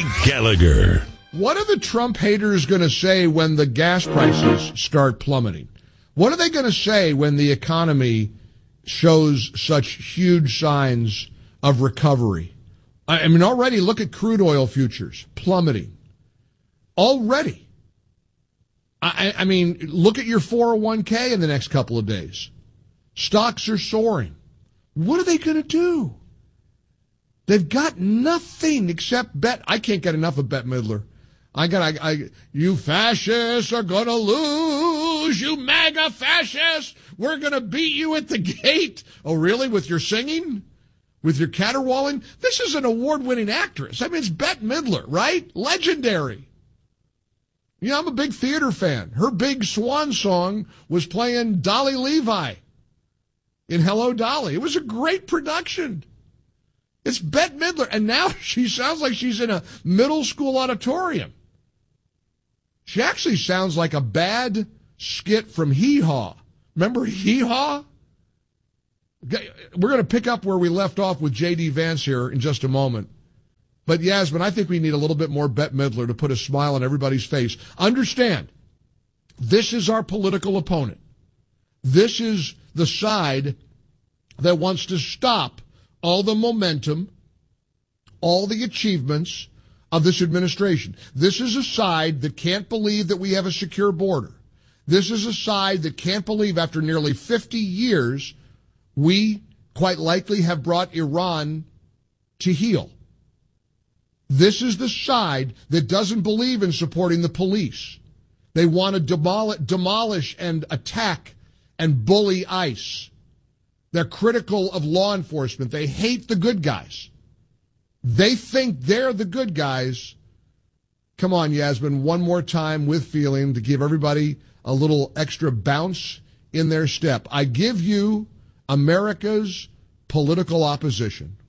Mike Gallagher. What are the Trump haters going to say when the gas prices start plummeting? What are they going to say when the economy shows such huge signs of recovery? I mean, already look at crude oil futures plummeting. Already. I mean, look at your 401k in the next couple of days. Stocks are soaring. What are they going to do? They've got nothing except bet. I can't get enough of Bette Midler. You fascists are going to lose. You MAGA fascists. We're going to beat you at the gate. Oh, really? With your singing? With your caterwauling? This is an award-winning actress. I mean, it's Bette Midler, right? Legendary. You know, I'm a big theater fan. Her big swan song was playing Dolly Levi in Hello, Dolly. It was a great production. It's Bette Midler, and now she sounds like she's in a middle school auditorium. She actually sounds like a bad skit from Hee Haw. Remember Hee Haw? We're going to pick up where we left off with J.D. Vance here in just a moment. But Yasmin, I think we need a little bit more Bette Midler to put a smile on everybody's face. Understand, this is our political opponent. This is the side that wants to stop all the momentum, all the achievements of this administration. This is a side that can't believe that we have a secure border. This is a side that can't believe after nearly 50 years, we quite likely have brought Iran to heel. This is the side that doesn't believe in supporting the police. They want to demolish and attack and bully ICE. They're critical of law enforcement. They hate the good guys. They think they're the good guys. Come on, Yasmin, one more time with feeling to give everybody a little extra bounce in their step. I give you America's political opposition.